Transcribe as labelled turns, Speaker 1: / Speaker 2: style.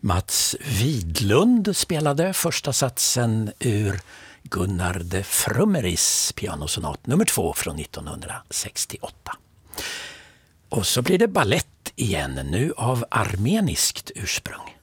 Speaker 1: Mats Widlund spelade första satsen ur Gunnar de Frummeris pianosonat nummer 2 från 1968. Och så blir det ballett igen, nu av armeniskt ursprung.